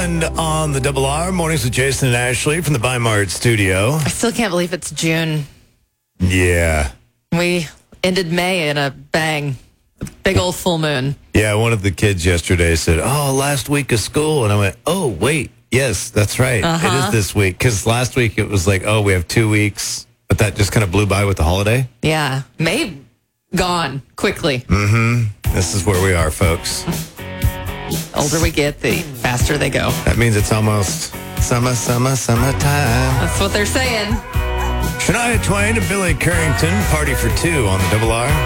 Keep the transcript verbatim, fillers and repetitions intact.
Weekend on the Double R. Mornings with Jason and Ashley from the Weimart studio. I still can't believe it's June. Yeah. We ended May in a bang. A big old full moon. Yeah, one of the kids yesterday said, oh, last week of school. And I went, oh, wait. Yes, that's right. Uh-huh. It is this week. Because last week it was like, oh, we have two weeks. But that just kind of blew by with the holiday. Yeah. May gone quickly. Mm-hmm. This is where we are, folks. The older we get, the faster they go. That means it's almost summer, summer, summertime. That's what they're saying. Shania Twain and Billy Currington, Party for Two on the Double R.